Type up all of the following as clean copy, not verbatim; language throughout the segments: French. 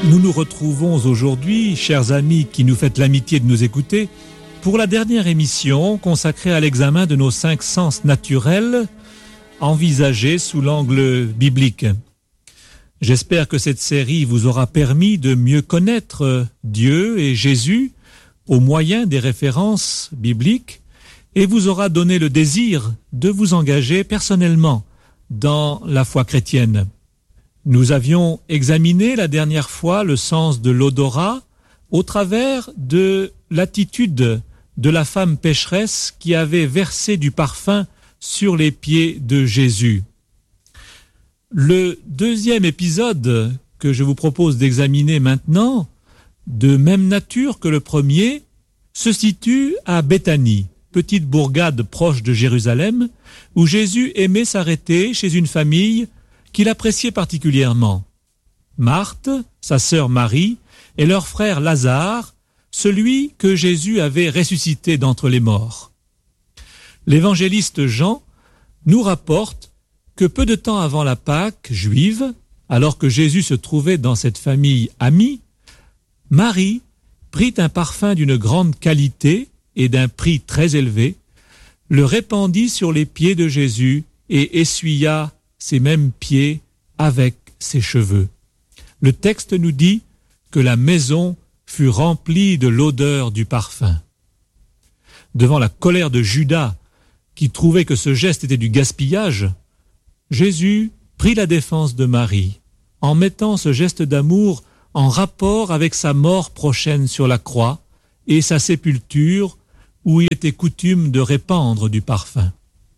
Nous nous retrouvons aujourd'hui, chers amis qui nous faites l'amitié de nous écouter, pour la dernière émission consacrée à l'examen de nos 5 sens naturels envisagés sous l'angle biblique. J'espère que cette série vous aura permis de mieux connaître Dieu et Jésus au moyen des références bibliques et vous aura donné le désir de vous engager personnellement dans la foi chrétienne. Nous avions examiné la dernière fois le sens de l'odorat au travers de l'attitude de la femme pécheresse qui avait versé du parfum sur les pieds de Jésus. Le deuxième épisode que je vous propose d'examiner maintenant, de même nature que le premier, se situe à Béthanie, petite bourgade proche de Jérusalem, où Jésus aimait s'arrêter chez une famille qu'il appréciait particulièrement. Marthe, sa sœur Marie, et leur frère Lazare, celui que Jésus avait ressuscité d'entre les morts. L'évangéliste Jean nous rapporte que peu de temps avant la Pâque juive, alors que Jésus se trouvait dans cette famille amie, Marie prit un parfum d'une grande qualité et d'un prix très élevé, le répandit sur les pieds de Jésus et essuya ses mêmes pieds avec ses cheveux. Le texte nous dit que la maison fut remplie de l'odeur du parfum. Devant la colère de Judas, qui trouvait que ce geste était du gaspillage, Jésus prit la défense de Marie, en mettant ce geste d'amour en rapport avec sa mort prochaine sur la croix et sa sépulture, où il était coutume de répandre du parfum.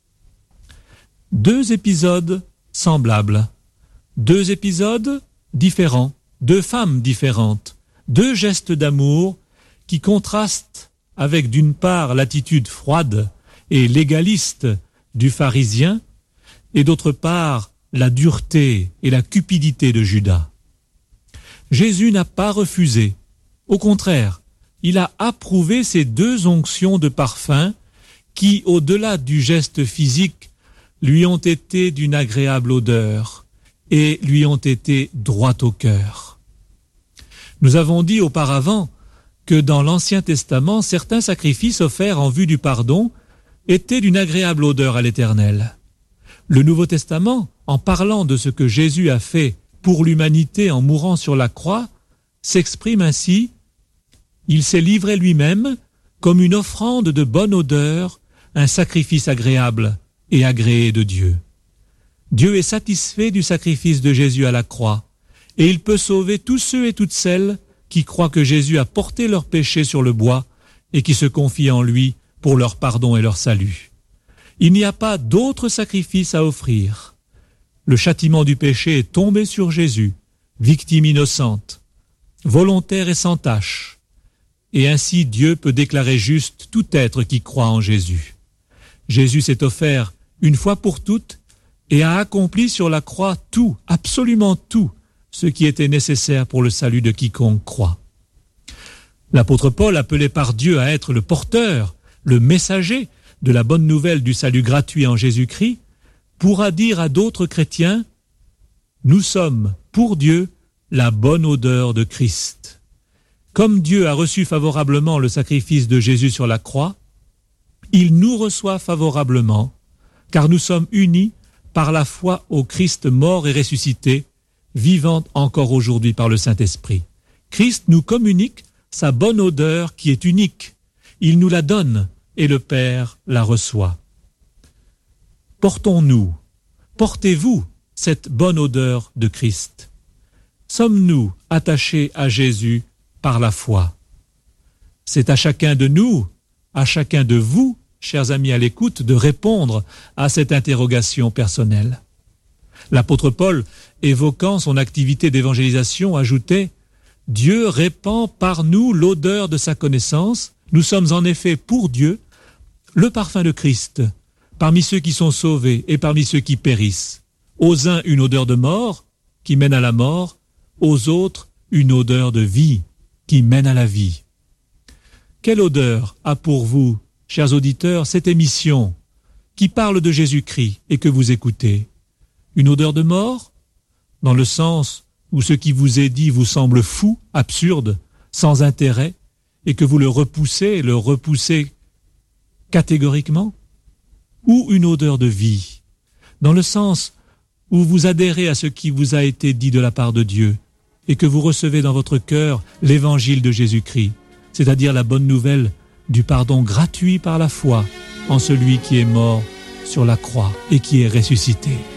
2 épisodes semblables, 2 épisodes différents, 2 femmes différentes, 2 gestes d'amour qui contrastent avec d'une part l'attitude froide et légaliste du pharisien et d'autre part la dureté et la cupidité de Judas. Jésus n'a pas refusé, au contraire, il a approuvé ces 2 onctions de parfum qui, au-delà du geste physique, lui ont été d'une agréable odeur et lui ont été droit au cœur. Nous avons dit auparavant que dans l'Ancien Testament, certains sacrifices offerts en vue du pardon étaient d'une agréable odeur à l'Éternel. Le Nouveau Testament, en parlant de ce que Jésus a fait pour l'humanité en mourant sur la croix, s'exprime ainsi: il s'est livré lui-même comme une offrande de bonne odeur, un sacrifice agréable et agréé de Dieu. Dieu est satisfait du sacrifice de Jésus à la croix, et il peut sauver tous ceux et toutes celles qui croient que Jésus a porté leurs péchés sur le bois et qui se confient en lui pour leur pardon et leur salut. Il n'y a pas d'autre sacrifice à offrir. Le châtiment du péché est tombé sur Jésus, victime innocente, volontaire et sans tache, et ainsi Dieu peut déclarer juste tout être qui croit en Jésus. Jésus s'est offert une fois pour toutes et a accompli sur la croix tout, absolument tout, ce qui était nécessaire pour le salut de quiconque croit. L'apôtre Paul, appelé par Dieu à être le porteur, le messager de la bonne nouvelle du salut gratuit en Jésus-Christ, pourra dire à d'autres chrétiens: nous sommes, pour Dieu, la bonne odeur de Christ. Comme Dieu a reçu favorablement le sacrifice de Jésus sur la croix, il nous reçoit favorablement, car nous sommes unis par la foi au Christ mort et ressuscité, vivant encore aujourd'hui par le Saint-Esprit. Christ nous communique sa bonne odeur qui est unique. Il nous la donne et le Père la reçoit. Portez-vous cette bonne odeur de Christ. Sommes-nous attachés à Jésus par la foi? C'est à chacun de nous, à chacun de vous, chers amis à l'écoute, de répondre à cette interrogation personnelle. L'apôtre Paul, évoquant son activité d'évangélisation, ajoutait: Dieu répand par nous l'odeur de sa connaissance. Nous sommes en effet pour Dieu le parfum de Christ, parmi ceux qui sont sauvés et parmi ceux qui périssent. Aux uns une odeur de mort qui mène à la mort, aux autres une odeur de vie qui mène à la vie. Quelle odeur a pour vous, chers auditeurs, cette émission qui parle de Jésus-Christ et que vous écoutez? Une odeur de mort, dans le sens où ce qui vous est dit vous semble fou, absurde, sans intérêt, et que vous le repoussez catégoriquement, ou une odeur de vie, dans le sens où vous adhérez à ce qui vous a été dit de la part de Dieu, et que vous recevez dans votre cœur l'évangile de Jésus-Christ, c'est-à-dire la bonne nouvelle du pardon gratuit par la foi en celui qui est mort sur la croix et qui est ressuscité.